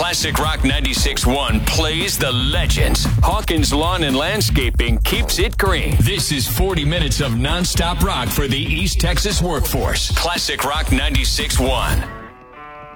Classic Rock 96.1 plays the legends. Hawkins Lawn and Landscaping keeps it green. This is 40 minutes of nonstop rock for the East Texas workforce. Classic Rock 96.1.